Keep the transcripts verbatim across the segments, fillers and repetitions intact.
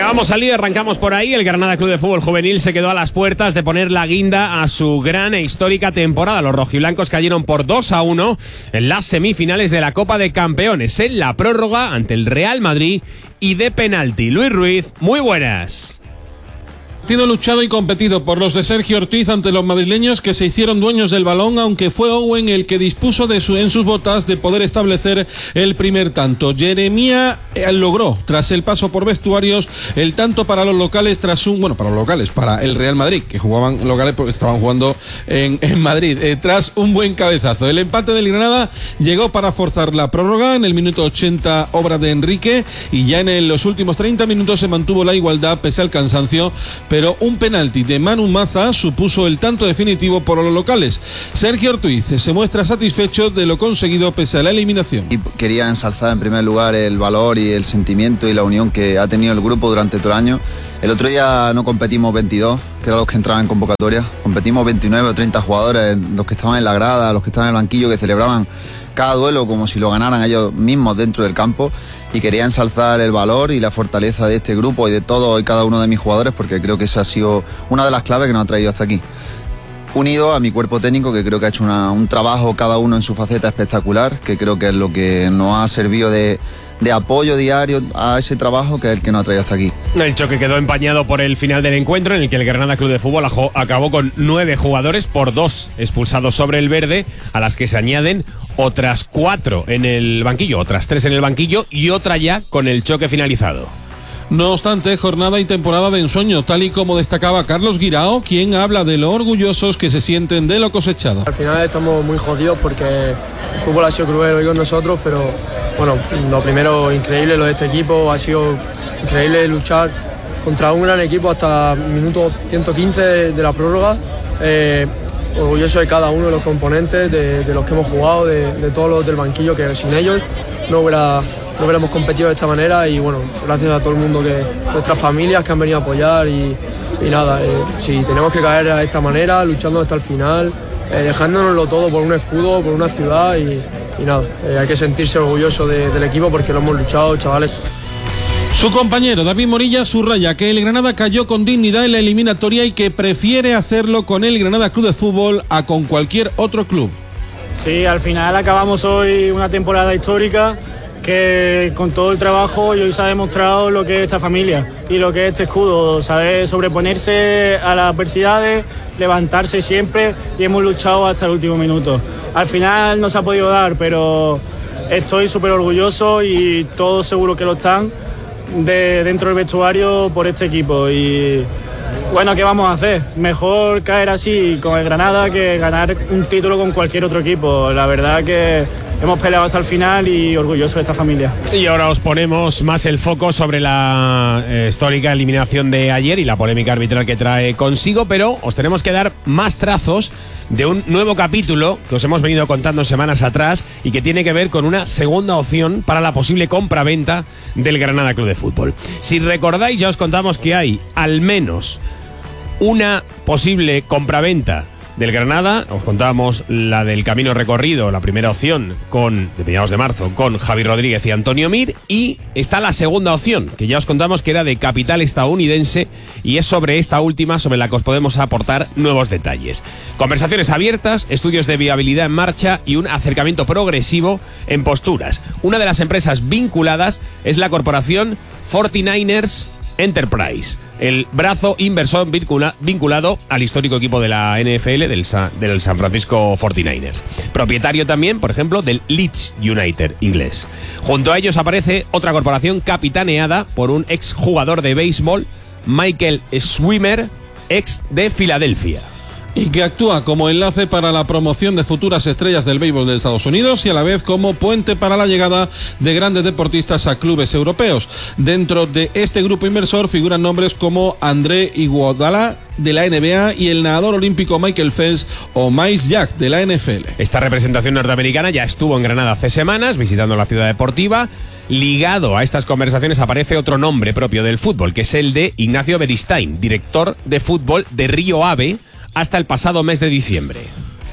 Venga, vamos al lío, arrancamos por ahí. El Granada Club de Fútbol Juvenil se quedó a las puertas de poner la guinda a su gran e histórica temporada. Los rojiblancos cayeron por dos a uno en las semifinales de la Copa de Campeones, en la prórroga ante el Real Madrid y de penalti. Luis Ruiz, muy buenas. Partido luchado y competido por los de Sergio Ortiz ante los madrileños, que se hicieron dueños del balón, aunque fue Owen el que dispuso de su, en sus botas de poder establecer el primer tanto. Jeremía eh, logró, tras el paso por vestuarios, el tanto para los locales tras un, bueno, para los locales, para el Real Madrid, que jugaban locales porque estaban jugando en, en Madrid, eh, tras un buen cabezazo. El empate del Granada llegó para forzar la prórroga en el minuto ochenta, obra de Enrique, y ya en el, los últimos treinta minutos se mantuvo la igualdad pese al cansancio, pero un penalti de Manu Maza supuso el tanto definitivo por los locales. Sergio Ortiz se muestra satisfecho de lo conseguido pese a la eliminación. Y quería ensalzar en primer lugar el valor y el sentimiento y la unión que ha tenido el grupo durante todo el año. El otro día no competimos veintidós, que eran los que entraban en convocatoria, competimos veintinueve o treinta jugadores, los que estaban en la grada, los que estaban en el banquillo, que celebraban cada duelo como si lo ganaran ellos mismos dentro del campo, y quería ensalzar el valor y la fortaleza de este grupo y de todos y cada uno de mis jugadores, porque creo que esa ha sido una de las claves que nos ha traído hasta aquí. Unido a mi cuerpo técnico, que creo que ha hecho una, un trabajo cada uno en su faceta espectacular, que creo que es lo que nos ha servido de, de apoyo diario a ese trabajo, que es el que nos ha traído hasta aquí. El choque quedó empañado por el final del encuentro, en el que el Granada Club de Fútbol acabó con nueve jugadores por dos expulsados sobre el verde, a las que se añaden otras cuatro en el banquillo, otras tres en el banquillo y otra ya con el choque finalizado. No obstante, jornada y temporada de ensueño, tal y como destacaba Carlos Guirao, quien habla de lo orgullosos que se sienten de lo cosechado. Al final estamos muy jodidos porque el fútbol ha sido cruel hoy con nosotros, pero bueno, lo primero, increíble lo de este equipo, ha sido increíble luchar contra un gran equipo hasta el minuto ciento quince de, de la prórroga. Eh, orgulloso de cada uno de los componentes, de, de los que hemos jugado, de, de todos los del banquillo, que sin ellos no hubiera... no hubiéramos competido de esta manera. Y bueno, gracias a todo el mundo, que nuestras familias que han venido a apoyar, y, y nada, eh, si tenemos que caer de esta manera, luchando hasta el final, eh, dejándonoslo todo por un escudo, por una ciudad, y, y nada, eh, hay que sentirse orgulloso de, del equipo porque lo hemos luchado, chavales. Su compañero David Morilla subraya que el Granada cayó con dignidad en la eliminatoria y que prefiere hacerlo con el Granada Club de Fútbol a con cualquier otro club. Sí, al final acabamos hoy una temporada histórica, que con todo el trabajo y hoy se ha demostrado lo que es esta familia y lo que es este escudo, saber sobreponerse a las adversidades, levantarse siempre, y hemos luchado hasta el último minuto. Al final no se ha podido dar, pero estoy súper orgulloso, y todos seguro que lo están, de dentro del vestuario, por este equipo. Y bueno, ¿qué vamos a hacer? Mejor caer así con el Granada que ganar un título con cualquier otro equipo. La verdad que hemos peleado hasta el final y orgulloso de esta familia. Y ahora os ponemos más el foco sobre la eh, histórica eliminación de ayer y la polémica arbitral que trae consigo, pero os tenemos que dar más trazos de un nuevo capítulo que os hemos venido contando semanas atrás y que tiene que ver con una segunda opción para la posible compra-venta del Granada Club de Fútbol. Si recordáis, ya os contamos que hay al menos una posible compraventa del Granada. Os contábamos la del camino recorrido, la primera opción con de mediados de marzo con Javi Rodríguez y Antonio Mir, y está la segunda opción, que ya os contamos que era de capital estadounidense, y es sobre esta última sobre la que os podemos aportar nuevos detalles. Conversaciones abiertas, estudios de viabilidad en marcha y un acercamiento progresivo en posturas. Una de las empresas vinculadas es la corporación cuarenta y nueve ers Enterprise, el brazo inversor vincula, vinculado al histórico equipo de la N F L del, Sa, del San Francisco cuarenta y nueve ers. Propietario también, por ejemplo, del Leeds United inglés. Junto a ellos aparece otra corporación capitaneada por un exjugador de béisbol, Michael Swimmer, ex de Filadelfia, y que actúa como enlace para la promoción de futuras estrellas del béisbol de Estados Unidos y a la vez como puente para la llegada de grandes deportistas a clubes europeos. Dentro de este grupo inversor figuran nombres como André Iguodala de la N B A y el nadador olímpico Michael Phelps o Miles Jack de la N F L. Esta representación norteamericana ya estuvo en Granada hace semanas visitando la ciudad deportiva. Ligado a estas conversaciones aparece otro nombre propio del fútbol, que es el de Ignacio Beristain, director de fútbol de Río Ave hasta el pasado mes de diciembre.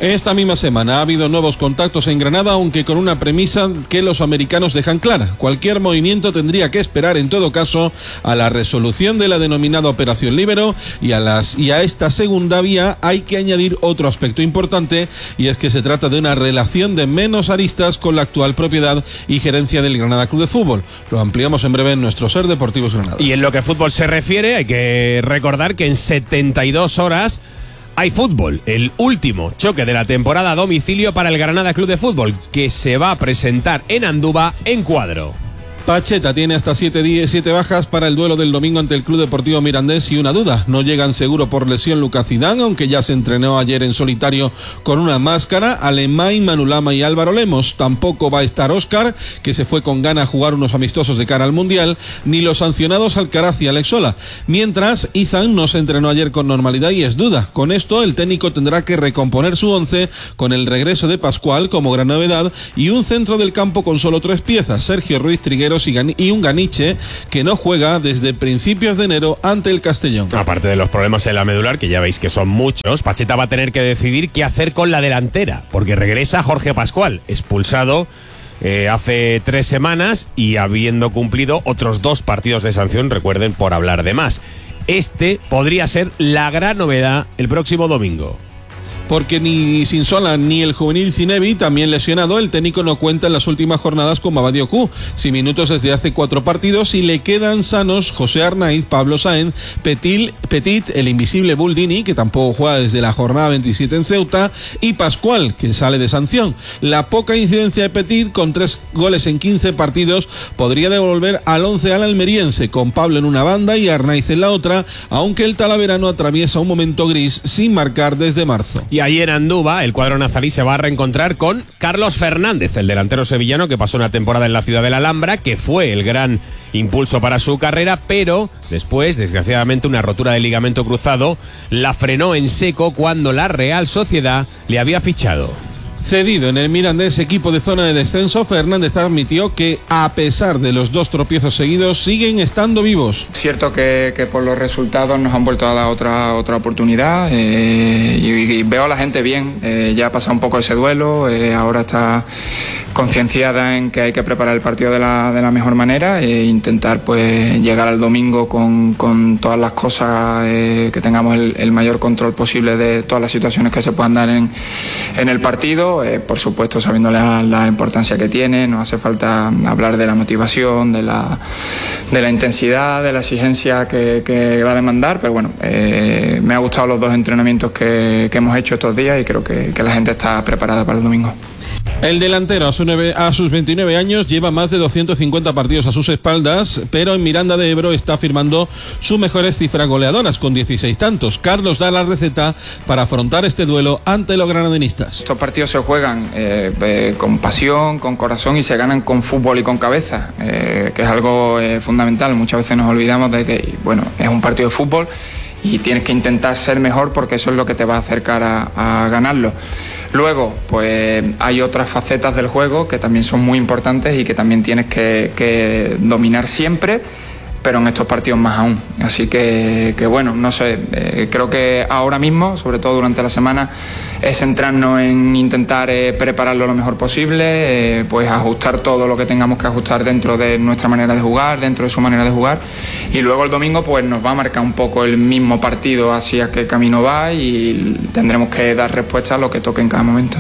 Esta misma semana ha habido nuevos contactos en Granada, aunque con una premisa que los americanos dejan clara. Cualquier movimiento tendría que esperar, en todo caso, a la resolución de la denominada Operación Líbero, y a, las, y a esta segunda vía hay que añadir otro aspecto importante, y es que se trata de una relación de menos aristas con la actual propiedad y gerencia del Granada Club de Fútbol. Lo ampliamos en breve en nuestro Ser Deportivos Granada. Y en lo que fútbol se refiere, hay que recordar que en setenta y dos horas hay fútbol, el último choque de la temporada a domicilio para el Granada Club de Fútbol, que se va a presentar en Andúba en cuadro. Pacheta tiene hasta siete, días, siete bajas para el duelo del domingo ante el Club Deportivo Mirandés, y una duda: no llegan seguro por lesión Lucas Zidane, aunque ya se entrenó ayer en solitario con una máscara, Alemán, Manulama y Álvaro Lemos. Tampoco va a estar Óscar, que se fue con gana a jugar unos amistosos de cara al Mundial, ni los sancionados Alcaraz y Alex Sola. Mientras, Izan no se entrenó ayer con normalidad y es duda. Con esto, el técnico tendrá que recomponer su once con el regreso de Pascual como gran novedad y un centro del campo con solo tres piezas: Sergio Ruiz Trigueros y un Ganiche, que no juega desde principios de enero ante el Castellón. Aparte de los problemas en la medular, que ya veis que son muchos, Pacheta va a tener que decidir qué hacer con la delantera, porque regresa Jorge Pascual, expulsado eh, hace tres semanas y habiendo cumplido otros dos partidos de sanción, recuerden, por hablar de más. Este podría ser la gran novedad el próximo domingo. Porque ni Sinsola ni el juvenil Cinevi, también lesionado, el técnico no cuenta en las últimas jornadas con Mabadio Q, sin minutos desde hace cuatro partidos, y le quedan sanos José Arnaiz, Pablo Sáenz, Petil, Petit, el invisible Buldini, que tampoco juega desde la jornada veintisiete en Ceuta, y Pascual, que sale de sanción. La poca incidencia de Petit, con tres goles en quince partidos, podría devolver al once al almeriense, con Pablo en una banda y Arnaiz en la otra, aunque el talaverano atraviesa un momento gris sin marcar desde marzo. Y ahí en Andúba, el cuadro nazarí se va a reencontrar con Carlos Fernández, el delantero sevillano que pasó una temporada en la ciudad de la Alhambra, que fue el gran impulso para su carrera, pero después, desgraciadamente, una rotura de ligamento cruzado la frenó en seco cuando la Real Sociedad le había fichado. Cedido en el Mirandés, equipo de zona de descenso, Fernández admitió que, a pesar de los dos tropiezos seguidos, siguen estando vivos. Cierto que, que por los resultados nos han vuelto a dar otra, otra oportunidad, eh, y, y veo a la gente bien, eh, ya ha pasado un poco ese duelo, eh, ahora está concienciada en que hay que preparar el partido de la, de la mejor manera e intentar pues llegar al domingo con, con todas las cosas, eh, que tengamos el, el mayor control posible de todas las situaciones que se puedan dar en, en el partido. Eh, por supuesto, sabiendo la, la importancia que tiene, no hace falta hablar de la motivación, de la, de la intensidad, de la exigencia que, que va a demandar, pero bueno, eh, me ha gustado los dos entrenamientos que, que hemos hecho estos días y creo que, que la gente está preparada para el domingo. El delantero a, su nueve, a sus veintinueve años lleva más de doscientos cincuenta partidos a sus espaldas, pero en Miranda de Ebro está firmando sus mejores cifras goleadoras con dieciséis tantos. Carlos da la receta para afrontar este duelo ante los granadinistas. Estos partidos se juegan eh, eh, con pasión, con corazón y se ganan con fútbol y con cabeza, eh, que es algo eh, fundamental. Muchas veces nos olvidamos de que, bueno, es un partido de fútbol y tienes que intentar ser mejor porque eso es lo que te va a acercar a, a ganarlo. Luego, pues hay otras facetas del juego que también son muy importantes y que también tienes que, que dominar siempre, pero en estos partidos más aún. Así que, que bueno, no sé, eh, creo que ahora mismo, sobre todo durante la semana, es centrarnos en intentar eh, prepararlo lo mejor posible, eh, pues ajustar todo lo que tengamos que ajustar dentro de nuestra manera de jugar, dentro de su manera de jugar, y luego el domingo pues nos va a marcar un poco el mismo partido hacia qué camino va y tendremos que dar respuesta a lo que toque en cada momento.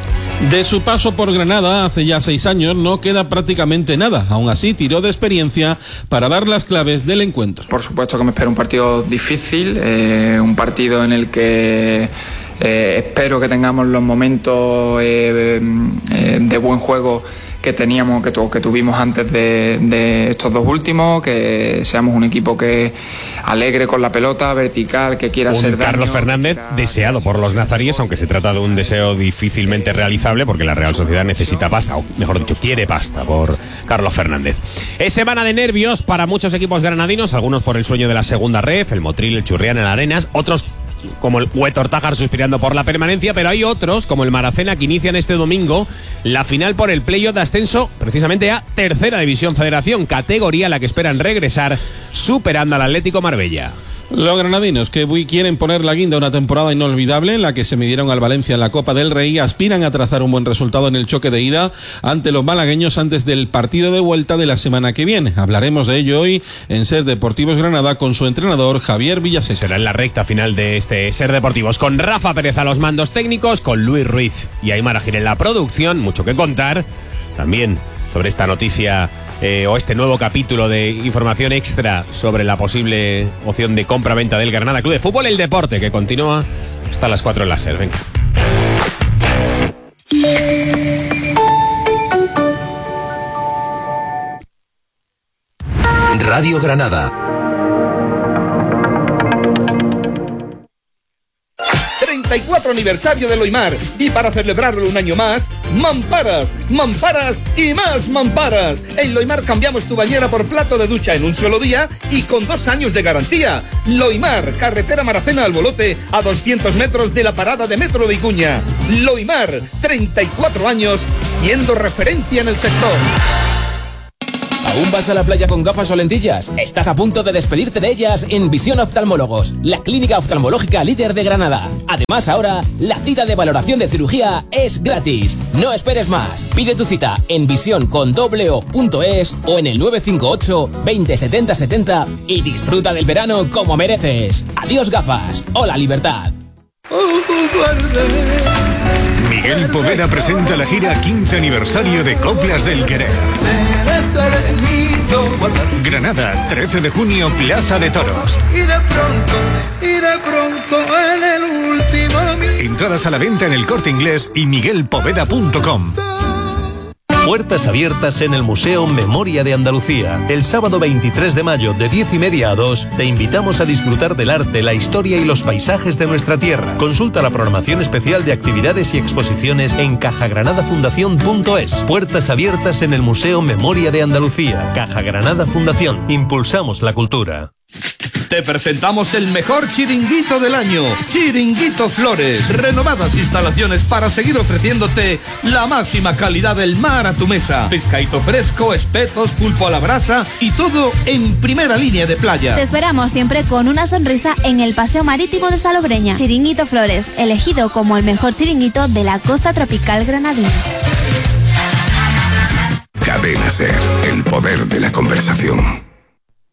De su paso por Granada hace ya seis años no queda prácticamente nada. Aún así, tiró de experiencia para dar las claves del encuentro. Por supuesto que me espera un partido difícil, eh, un partido en el que eh, espero que tengamos los momentos eh, eh, de buen juego que teníamos, que, tu, que tuvimos antes de, de estos dos últimos, que seamos un equipo que alegre con la pelota, vertical, que quiera un ser daño. Carlos Fernández deseado por los nazaríes, aunque se trata de un deseo difícilmente realizable porque la Real Sociedad necesita pasta, o mejor dicho, quiere pasta por Carlos Fernández. Es semana de nervios para muchos equipos granadinos, algunos por el sueño de la segunda ref, el Motril, el Churrián, el Arenas, otros como el Huetor Tájar suspirando por la permanencia, pero hay otros, como el Maracena, que inician este domingo la final por el playoff de ascenso, precisamente a Tercera División Federación, categoría a la que esperan regresar, superando al Atlético Marbella. Los granadinos, que quieren poner la guinda a una temporada inolvidable en la que se midieron al Valencia en la Copa del Rey, aspiran a trazar un buen resultado en el choque de ida ante los malagueños antes del partido de vuelta de la semana que viene. Hablaremos de ello hoy en Ser Deportivos Granada con su entrenador Javier Villaseca. Será en la recta final de este Ser Deportivos, con Rafa Pérez a los mandos técnicos, con Luis Ruiz y Aymar Agir en la producción. Mucho que contar también sobre esta noticia eh, o este nuevo capítulo de información extra sobre la posible opción de compra-venta del Granada Club de Fútbol. El deporte que continúa hasta las cuatro en la Ser. Venga. Radio Granada. treinta y cuatro aniversario de Loimar, y para celebrarlo un año más, mamparas, mamparas y más mamparas. En Loimar cambiamos tu bañera por plato de ducha en un solo día y con dos años de garantía. Loimar, carretera Maracena Albolote, a doscientos metros de la parada de metro de Icuña. Loimar, treinta y cuatro años siendo referencia en el sector. ¿Aún vas a la playa con gafas o lentillas? Estás a punto de despedirte de ellas en Visión Oftalmólogos, la clínica oftalmológica líder de Granada. Además, ahora, la cita de valoración de cirugía es gratis. No esperes más. Pide tu cita en visión con doble o punto es o en el nueve cinco ocho, veinte, setenta, setenta y disfruta del verano como mereces. Adiós gafas. Hola libertad. Miguel Poveda presenta la gira quince aniversario de Coplas del Querer. Granada, trece de junio, Plaza de Toros. Y de pronto, y de pronto en el último... Entradas a la venta en El Corte Inglés y miguel poveda punto com. Puertas abiertas en el Museo Memoria de Andalucía. El sábado veintitrés de mayo de diez y media a dos te invitamos a disfrutar del arte, la historia y los paisajes de nuestra tierra. Consulta la programación especial de actividades y exposiciones en caja granada fundación punto es. Puertas abiertas en el Museo Memoria de Andalucía. Caja Granada Fundación. Impulsamos la cultura. Te presentamos el mejor chiringuito del año, Chiringuito Flores. Renovadas instalaciones para seguir ofreciéndote la máxima calidad del mar a tu mesa. Pescadito fresco, espetos, pulpo a la brasa y todo en primera línea de playa. Te esperamos siempre con una sonrisa en el Paseo Marítimo de Salobreña. Chiringuito Flores, elegido como el mejor chiringuito de la costa tropical granadina. Cadena Ser, el poder de la conversación.